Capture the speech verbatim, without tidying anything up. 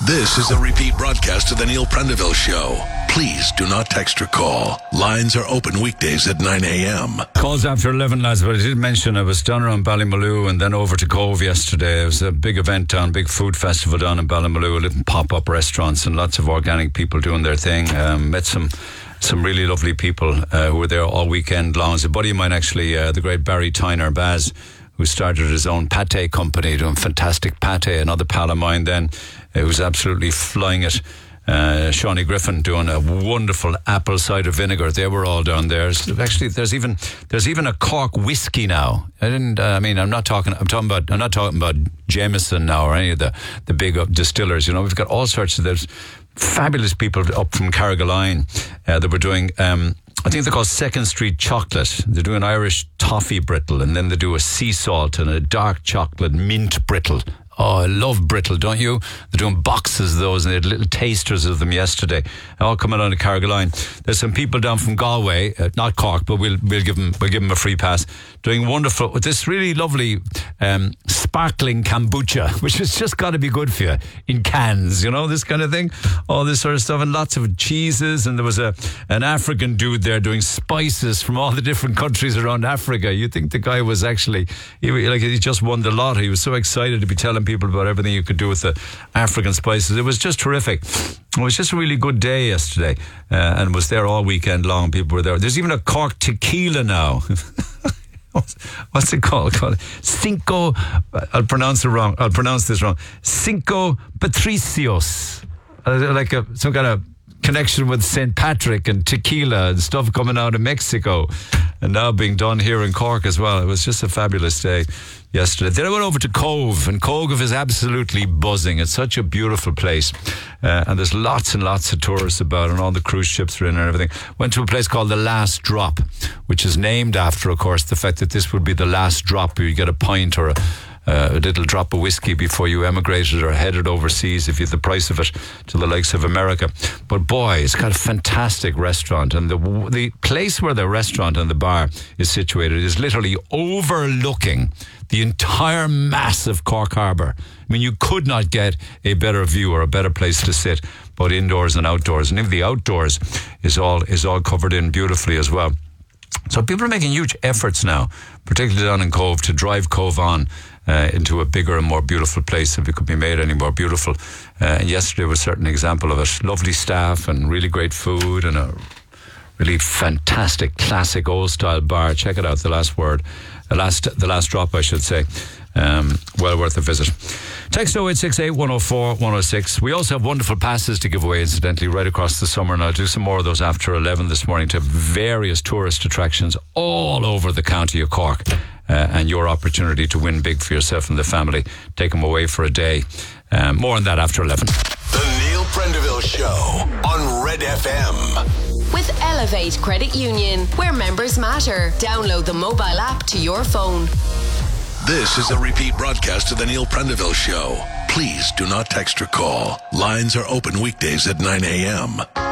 This is a repeat broadcast of the Neil Prendeville Show. Please do not text or call. Lines are open weekdays at nine a.m. Calls after eleven, lads, but I did mention I was down around Ballymaloe and then over to Cove yesterday. It was a big event down, big food festival down in Ballymaloe, little pop-up restaurants and lots of organic people doing their thing. Um, met some some really lovely people uh, who were there all weekend long. There's a buddy of mine actually, uh, the great Barry Tyner, Baz, who started his own pate company, doing fantastic pate. Another pal of mine then, uh, who's absolutely flying it. Uh, Shawnee Griffin doing a wonderful apple cider vinegar. They were all down there. Actually, there's even there's even a Cork whiskey now. I didn't. Uh, I mean, I'm not talking. I'm talking about. I'm not talking about Jameson now or any of the the big uh, distillers. You know, we've got all sorts of there's fabulous people up from Carrigaline uh, that were doing. Um, I think they're called Second Street Chocolate. They do an Irish toffee brittle, and then they do a sea salt and a dark chocolate mint brittle. Oh, I love brittle, don't you? They're doing boxes of those, and they had little tasters of them yesterday. All coming out of Carrigaline. There's some people down from Galway, uh, not Cork, but we'll we'll give them we'll give them a free pass. Doing wonderful with this really lovely um, sparkling kombucha, which has just got to be good for you in cans, you know, this kind of thing. All this sort of stuff, and lots of cheeses. And there was a an African dude there doing spices from all the different countries around Africa. You think the guy was actually he, like he just won the lottery. He was so excited to be telling people about everything you could do with the African spices. It was just terrific. It was just a really good day yesterday, uh, and was there all weekend long. People were there. There's even a Cork tequila now. What's it called? called? Cinco. I'll pronounce it wrong. I'll pronounce this wrong. Cinco Patricios. Uh, like a, some kind of connection with Saint Patrick and tequila and stuff coming out of Mexico, and now being done here in Cork as well. It was just a fabulous day yesterday. Then I went over to Cove, and Cove is absolutely buzzing. It's such a beautiful place, uh, and there's lots and lots of tourists about, and all the cruise ships are in and everything. Went to a place called The Last Drop, which is named after, of course, the fact that this would be the last drop. You get a pint or a Uh, a little drop of whiskey before you emigrated or headed overseas, if you had the price of it, to the likes of America. But boy, it's got a fantastic restaurant, and the the place where the restaurant and the bar is situated is literally overlooking the entire massive Cork Harbour. I mean, you could not get a better view or a better place to sit, both indoors and outdoors. And even the outdoors is all is all covered in beautifully as well. So people are making huge efforts now, particularly down in Cove, to drive Cove on uh, into a bigger and more beautiful place, if it could be made any more beautiful. Uh, and yesterday was certainly an example of it. Lovely staff and really great food and a really fantastic, classic old-style bar. Check it out, The Last Word. The last, the last Drop, I should say. Um, well worth a visit. Text oh eight six eight, one oh four, one oh six. We also have wonderful passes to give away, incidentally, right across the summer, and I'll do some more of those after eleven this morning to various tourist attractions all over the county of Cork, uh, and your opportunity to win big for yourself and the family. Take them away for a day. Um, more on that after eleven. The Neil Prendeville Show on Red F M. With Elevate Credit Union, where members matter. Download the mobile app to your phone. This is a repeat broadcast of the Neil Prendeville Show. Please do not text or call. Lines are open weekdays at nine a.m.